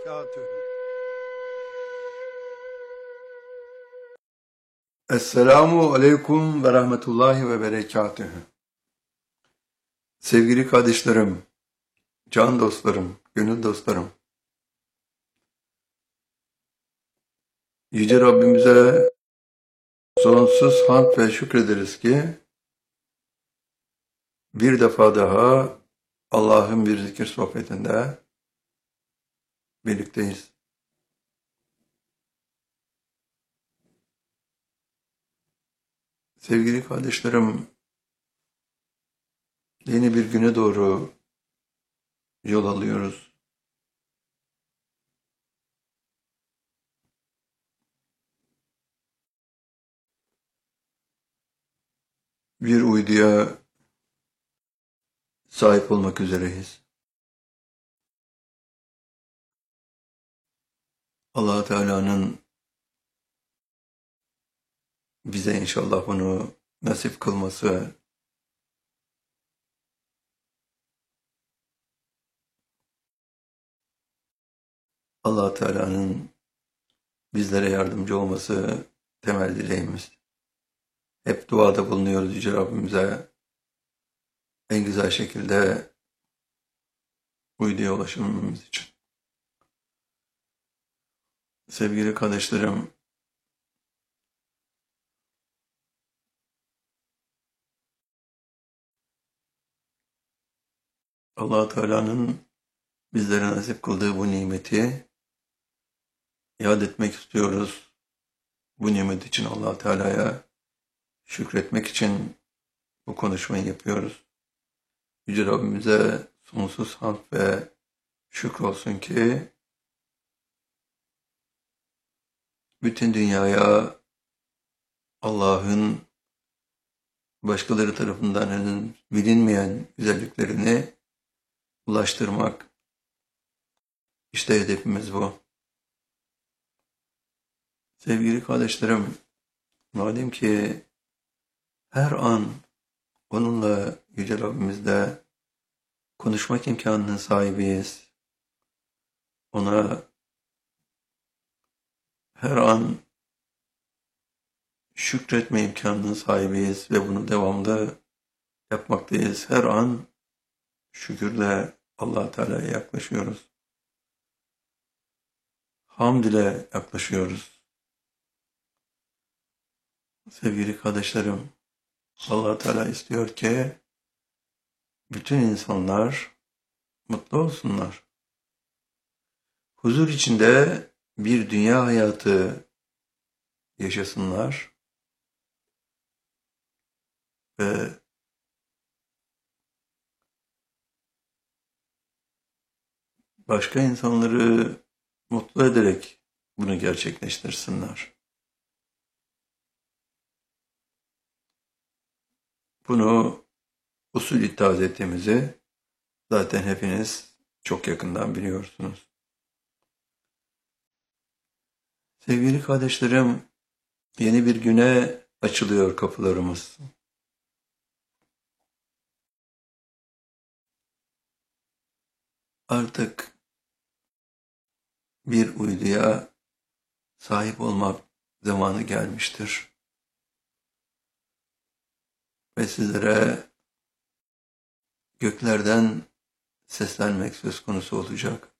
berekatühü. Esselamu aleyküm ve rahmetullahi ve berekatühü. Sevgili kardeşlerim, can dostlarım, gönül dostlarım. Yüce Rabbimize sonsuz hamd ve şükrederiz ki bir defa daha Allah'ın bir zikir sohbetinde birlikteyiz. Sevgili kardeşlerim, yeni bir güne doğru yol alıyoruz. Bir uyduya sahip olmak üzereyiz. Allah Teala'nın bize inşallah bunu nasip kılması, Allah Teala'nın bizlere yardımcı olması temel dileğimiz. Hep duada bulunuyoruz Yüce Rabbimize en güzel şekilde uyduya ulaşabilmemiz için. Sevgili kardeşlerim, Allah Teala'nın bizlere nasip kıldığı bu nimeti yad etmek istiyoruz. Bu nimet için Allah Teala'ya şükretmek için bu konuşmayı yapıyoruz. Yüce Rabbimize sonsuz hamd ve şükür olsun ki bütün dünyaya Allah'ın başkaları tarafından henüz bilinmeyen güzelliklerini ulaştırmak. İşte hedefimiz bu. Sevgili kardeşlerim, madem ki her an onunla Yüce Rabbimizle konuşmak imkanının sahibiyiz. Ona her an şükretme imkanının sahibiyiz ve bunu devamlı yapmaktayız. Her an şükürle Allah Teala'ya yaklaşıyoruz. Hamd ile yaklaşıyoruz. Sevgili kardeşlerim, Allah Teala istiyor ki bütün insanlar mutlu olsunlar. Huzur içinde bir dünya hayatı yaşasınlar ve başka insanları mutlu ederek bunu gerçekleştirsinler. Bunu usul ittihaz ettiğimizi zaten hepiniz çok yakından biliyorsunuz. Sevgili kardeşlerim, yeni bir güne açılıyor kapılarımız. Artık bir uyduya sahip olmak zamanı gelmiştir. Ve sizlere göklerden seslenmek söz konusu olacak.